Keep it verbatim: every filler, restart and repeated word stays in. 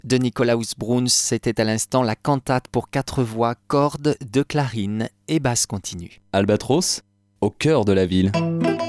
de Nikolaus Bruns, c'était à l'instant la cantate pour quatre voix, cordes, de clarines et basse continue. Albatros, au cœur de la ville.